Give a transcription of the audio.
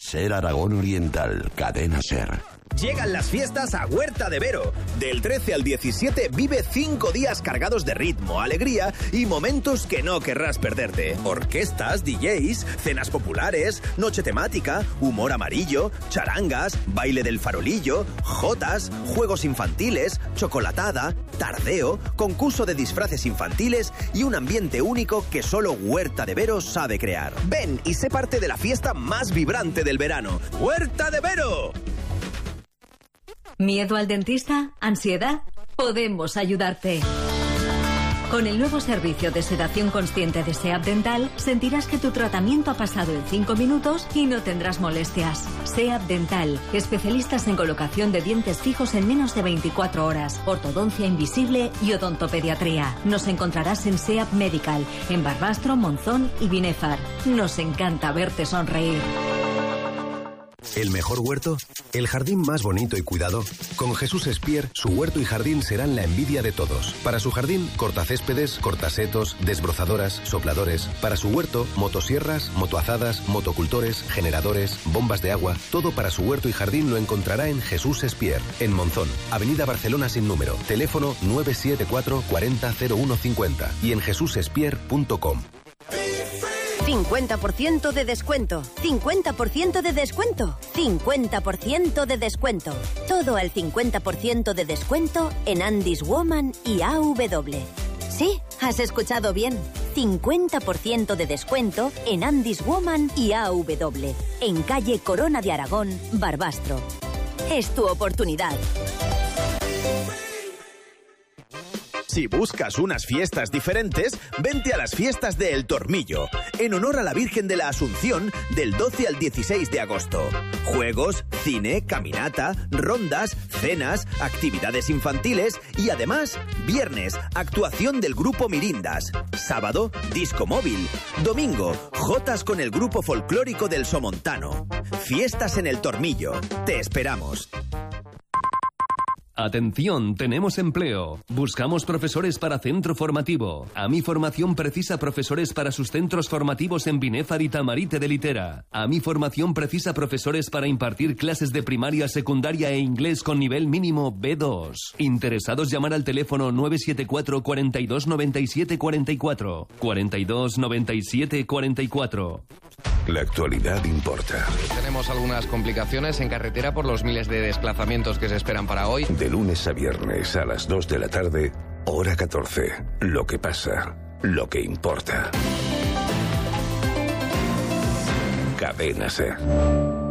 Ser Aragón Oriental, Cadena Ser. Llegan las fiestas a Huerta de Vero. Del 13 al 17 vive 5 días cargados de ritmo, alegría y momentos que no querrás perderte. Orquestas, DJs, cenas populares, noche temática, humor amarillo, charangas, baile del farolillo, jotas, juegos infantiles, chocolatada, tardeo, concurso de disfraces infantiles y un ambiente único que solo Huerta de Vero sabe crear. Ven y sé parte de la fiesta más vibrante del verano. ¡Huerta de Vero! ¿Miedo al dentista? ¿Ansiedad? Podemos ayudarte. Con el nuevo servicio de sedación consciente de SEAP Dental, sentirás que tu tratamiento ha pasado en 5 minutos y no tendrás molestias. SEAP Dental, especialistas en colocación de dientes fijos en menos de 24 horas, ortodoncia invisible y odontopediatría. Nos encontrarás en SEAP Medical, en Barbastro, Monzón y Binéfar. Nos encanta verte sonreír. ¿El mejor huerto? ¿El jardín más bonito y cuidado? Con Jesús Espier, su huerto y jardín serán la envidia de todos. Para su jardín, cortacéspedes, cortasetos, desbrozadoras, sopladores. Para su huerto, motosierras, motoazadas, motocultores, generadores, bombas de agua. Todo para su huerto y jardín lo encontrará en Jesús Espier, en Monzón, Avenida Barcelona sin número, teléfono 974 40 0150 y en jesusespier.com. 50% de descuento, 50% de descuento, 50% de descuento. Todo al 50% de descuento en Andy's Woman y AW. Sí, has escuchado bien. 50% de descuento en Andy's Woman y AW. En calle Corona de Aragón, Barbastro. Es tu oportunidad. Si buscas unas fiestas diferentes, vente a las fiestas de El Tornillo, en honor a la Virgen de la Asunción, del 12 al 16 de agosto. Juegos, cine, caminata, rondas, cenas, actividades infantiles y además, viernes, actuación del grupo Mirindas. Sábado, disco móvil. Domingo, jotas con el grupo folclórico del Somontano. Fiestas en El Tornillo. Te esperamos. Atención, tenemos empleo. Buscamos profesores para centro formativo. AMI Formación precisa profesores para sus centros formativos en Binéfar y Tamarite de Litera. AMI Formación precisa profesores para impartir clases de primaria, secundaria e inglés con nivel mínimo B2. Interesados, llamar al teléfono 974 42 97 44. 42 97 44. La actualidad importa. Tenemos algunas complicaciones en carretera por los miles de desplazamientos que se esperan para hoy. De lunes a viernes a las 2 de la tarde, hora 14. Lo que pasa, lo que importa. Cadena Ser.